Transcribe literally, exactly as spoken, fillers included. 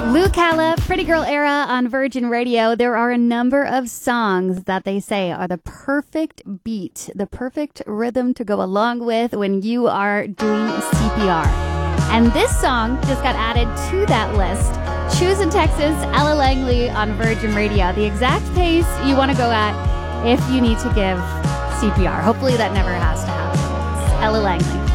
Lou Calla, Pretty Girl Era on Virgin Radio. There are a number of songs that they say are the perfect beat, the perfect rhythm to go along with when you are doing C P R. And this song just got added to that list. Choose in Texas, Ella Langley on Virgin Radio. The exact pace you want to go at if you need to give C P R. Hopefully that never has to happen. It's Ella Langley.